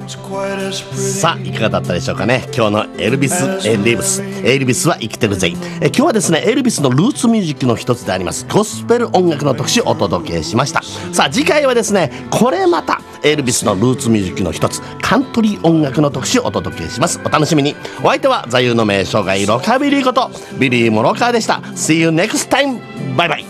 さあいかがだったでしょうかね。今日のエルビス・エルビスは生きてるぜ。今日はですねエルビスのルーツミュージックの一つでありますゴスペル音楽の特集をお届けしました。さあ次回はですねこれまたエルビスのルーツミュージックの一つカントリー音楽の特集をお届けします。お楽しみに。お相手は座右の銘生涯ロカビリーことビリー・モロカーでした。 See you next time. バイバイ。